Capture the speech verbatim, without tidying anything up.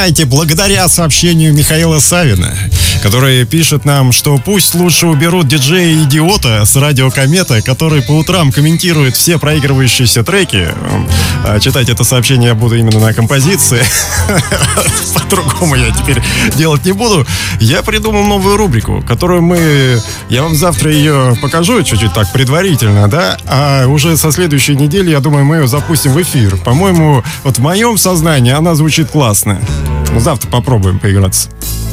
знаете, благодаря сообщению Михаила Савина, который пишет нам, что пусть лучше уберут диджея-идиота с радио Комета, который по утрам комментирует все проигрывающиеся треки. Читать это сообщение я буду именно на композиции. По-другому я теперь делать не буду. Я придумал новую рубрику, которую мы... Я вам завтра ее покажу чуть-чуть так предварительно, да? А уже со следующей недели, я думаю, мы ее запустим в эфир. По-моему, вот в моем сознании она звучит классно. Ну, завтра попробуем поиграться.